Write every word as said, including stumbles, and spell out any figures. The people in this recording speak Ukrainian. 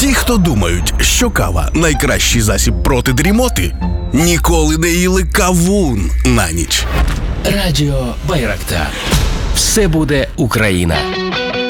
Ті, хто думають, що кава – найкращий засіб проти дрімоти, ніколи не їли кавун на ніч. Радіо Байрактар. Все буде Україна.